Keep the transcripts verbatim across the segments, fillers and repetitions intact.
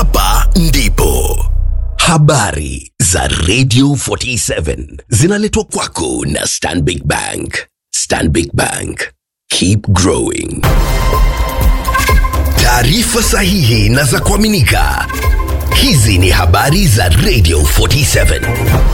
Hapa ndipo habari za Radio forty-seven zinaletwa kwako na Stanbic Bank. Stanbic Bank, keep growing. Taarifa sahihi na za kuaminika. Hizi ni habari za Radio forty-seven.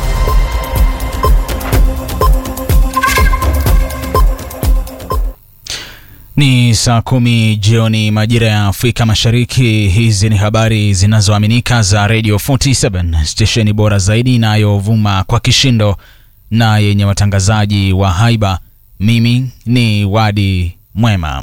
Ni saa kumi jioni majira ya Afrika Mashariki. Hizi ni habari zinazoaminika za Radio forty-seven, stesheni bora zaidi inayovuma kwa kishindo na yenye watangazaji wa haiba. Mimi ni Wadi Mwema.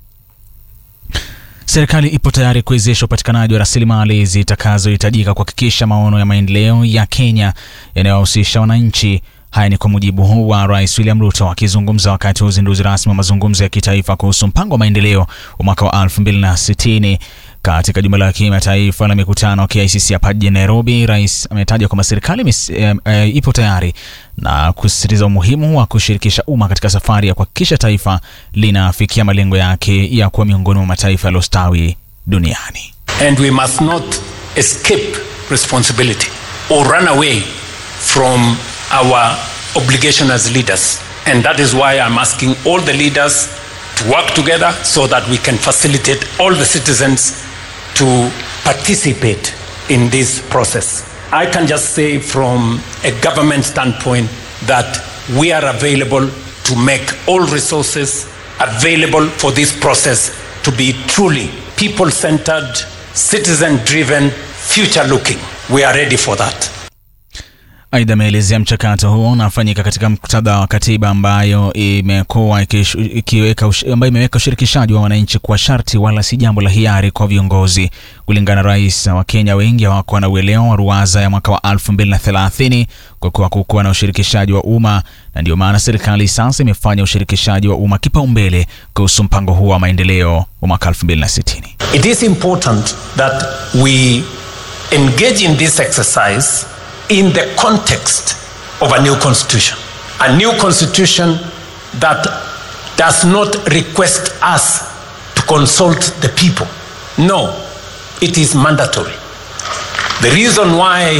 Serikali ipo tayari kuwezesha upatikanaji wa rasilimali zitakazohitajika kuhakikisha maono ya maendeleo ya Kenya yanayohusisha wananchi. Haya ni kwa mujibu huu wa Rais William Ruto akizungumza wakati wa uzinduzi rasmi wa mazungumzo ya kitaifa kuhusu mpango wa maendeleo wa mwaka wa elfu mbili sitini katika jumla la kimataifa la mikutano K I C C hapa jijini Nairobi. Rais ametaja kwamba serikali e, e, ipo tayari na kusisitiza umuhimu wa kushirikisha umma katika safari ya kuhakikisha taifa linafikia malengo yake ya kuwa miongoni mwa mataifa yaliyostawi duniani. And we must not escape responsibility or run away from our obligation as leaders. And that is why I'm asking all the leaders to work together so that we can facilitate all the citizens to participate in this process. I can just say from a government standpoint that we are available to make all resources available for this process to be truly people-centered, citizen-driven, future-looking. We are ready for that. Aidha, ameelezea mchakato huo unafanyika katika muktadha wa katiba ambayo imekuwa ikiweka ambayo imeweka ushirikishaji wa wananchi kwa sharti wala si jambo la hiari kwa viongozi. Kulingana na rais wa Kenya, wengi hawako na uelewa wa ruwaza ya mwaka wa elfu mbili thelathini kwa kuwa kuwa na ushirikishaji wa umma, na ndio maana serikali sasa imefanya ushirikishaji wa umma kipaumbele kuhusu mpango huo wa maendeleo wa mwaka elfu mbili sitini. It is important that we engage in this exercise in the context of a new constitution. A new constitution that does not request us to consult the people. No, it is mandatory. The reason why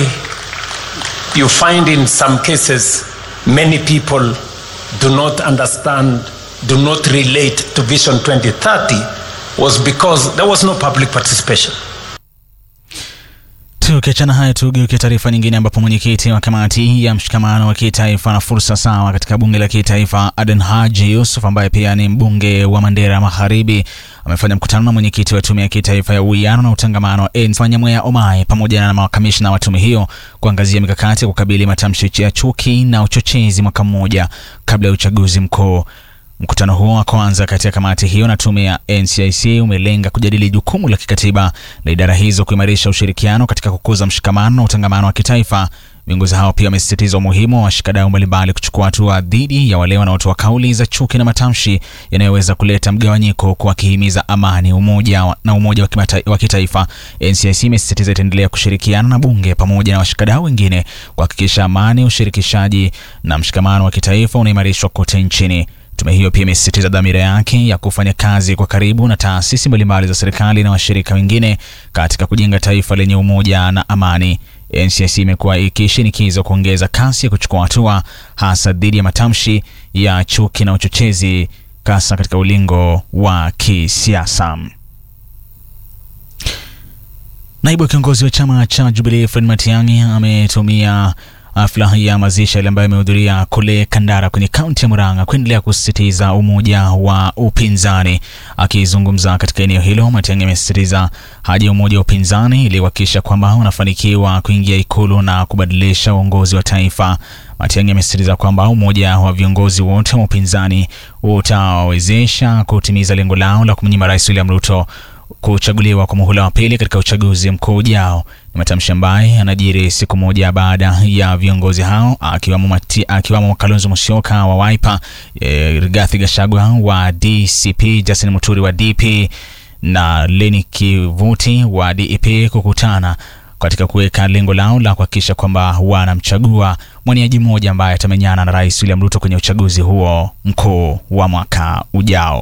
you find in some cases many people do not understand, do not relate to Vision twenty thirty was because there was no public participation. Tukiachana haya, tugeuke taarifa nyingine ambapo mwenyekiti wa kamati ya mshikamano wa kitaifa na fursa sawa katika bunge la kitaifa Aden Haji Yusuf, ambaye pia ni mbunge wa Mandera Magharibi, amefanya mkutano na mwenyekiti wa tume ya kitaifa ya uwiano na utangamano wa N C Wanyamwea Omai pamoja na makamishna wa tume hiyo kuangazia mikakati ya kukabili matamshi ya chuki na uchochezi mwaka mmoja kabla ya uchaguzi mkuu. Mkutano huo wa kwanza katika kamati hiyo na tume ya N C I C umelenga kujadili jukumu la kikatiba la idara hizo kuimarisha ushirikiano katika kukuza mshikamano na utangamano wa kitaifa. Viongozi hao pia wamesisitiza umuhimu wa washikadau mbalimbali kuchukua hatua dhidi ya wale wanaotoa kauli za chuki na matamshi yanayoweza kuleta mgawanyiko, kwa kuhimiza amani, umoja na umoja wa kitaifa. N C I C imesisitiza itaendelea kushirikiana na bunge pamoja na washikadau wengine kuhakikisha amani, ushirikishaji na mshikamano wa kitaifa unaimarishwa kote nchini. Tume hiyo pia imesisitiza dhamira yake ya kufanya kazi kwa karibu na taasisi mbalimbali za serikali na washirika wengine katika kujenga taifa lenye umoja na amani. N C I C imekuwa ikishinikiza kuongeza kasi ya kuchukua hatua hasa dhidi ya matamshi ya chuki na uchochezi, hasa katika ulingo wa kisiasa. Naibu kiongozi wa chama cha Jubilee Fred Matiang'i ametumia hafla ya mazishi ile ambayo imehudhuria kule Kandara kwenye kaunti ya Murang'a kuendelea kusisitiza umoja wa upinzani. Akizungumza katika eneo hilo, Matiang'i amesisitiza haja ya umoja wa upinzani ili kuhakikisha kwamba wanafanikiwa kuingia ikulu na kubadilisha uongozi wa taifa. Matiang'i amesisitiza kwamba umoja wa viongozi wote wa upinzani utawawezesha kutimiza lengo lao la kumnyima Rais William Ruto kuchaguliwa kwa muhula wa pili katika uchaguzi mkuu ujao. Ni matamshi ambayo yanajiri siku moja baada ya viongozi hao akiwamo akiwamo Kalonzo Musyoka wa Wiper, e, Rigathi Gachagua wa D C P, Justin Muturi wa D P na Leni Kivuti wa D E P kukutana katika kuweka lengo lao la kuhakikisha kwamba wanamchagua mwaniaji mmoja ambaye atamenyana na Rais William Ruto kwenye uchaguzi huo mkuu wa mwaka ujao.